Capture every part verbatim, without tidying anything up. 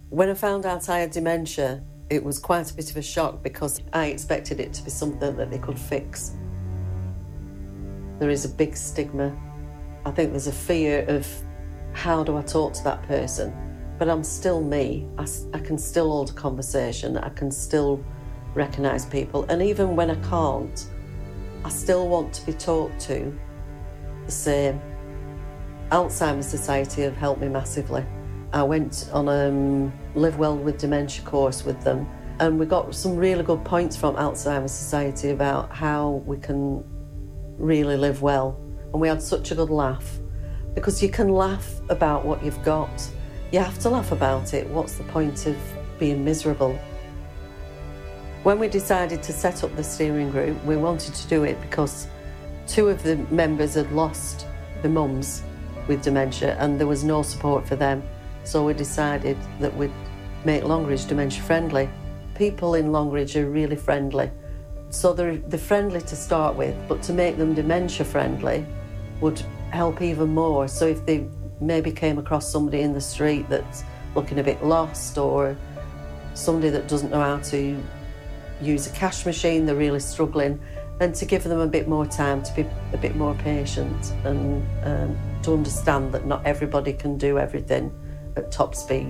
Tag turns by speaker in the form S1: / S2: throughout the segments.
S1: When I found out I had dementia, it was quite a bit of a shock because I expected it to be something that they could fix. There is a big stigma. I think there's a fear of how do I talk to that person? But I'm still me. I, I can still hold a conversation. I can still recognise people. And even when I can't, I still want to be talked to the same. Alzheimer's Society have helped me massively. I went on a um, Live Well with Dementia course with them, and we got some really good points from Alzheimer's Society about how we can really live well. And we had such a good laugh, because you can laugh about what you've got. You have to laugh about it. What's the point of being miserable? When we decided to set up the steering group, we wanted to do it because two of the members had lost their mums with dementia and there was no support for them. So we decided that we'd make Longridge dementia friendly. People in Longridge are really friendly. So they're, they're friendly to start with, but to make them dementia friendly would help even more. So if they maybe came across somebody in the street that's looking a bit lost, or somebody that doesn't know how to use a cash machine, they're really struggling, then to give them a bit more time, to be a bit more patient, and um, to understand that not everybody can do everything at top speed.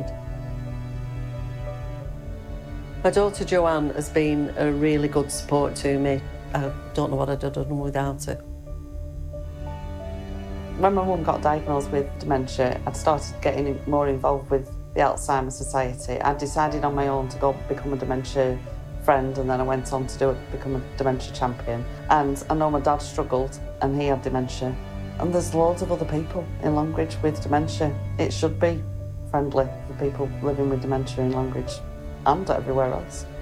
S1: My daughter Joanne has been a really good support to me. I don't know what I'd have done without it.
S2: When my mum got diagnosed with dementia, I'd started getting more involved with the Alzheimer's Society. I decided on my own to go become a dementia friend, and then I went on to do it, become a dementia champion. And I know my dad struggled and he had dementia. And there's loads of other people in Longridge with dementia. It should be friendly for people living with dementia in Longridge and everywhere else.